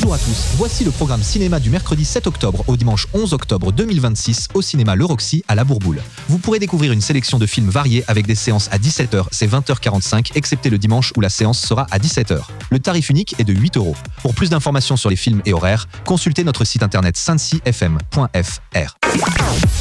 Bonjour à tous, voici le programme cinéma du mercredi 7 octobre au dimanche 11 octobre 2026 au cinéma Le Roxy à La Bourboule. Vous pourrez découvrir une sélection de films variés avec des séances à 17h, c'est 20h45, excepté le dimanche où la séance sera à 17h. Le tarif unique est de 8 €. Pour plus d'informations sur les films et horaires, consultez notre site internet sansyfm.fr.